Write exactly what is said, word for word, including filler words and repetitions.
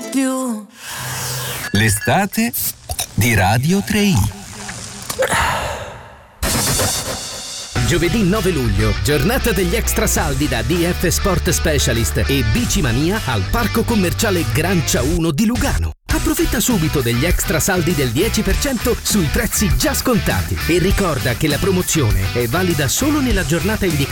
you. L'estate di Radio tre i. Giovedì nove luglio, giornata degli extra saldi da D F Sport Specialist e Bicimania al Parco Commerciale Grancia uno di Lugano. Approfitta subito degli extra saldi del dieci per cento sui prezzi già scontati e ricorda che la promozione è valida solo nella giornata indicata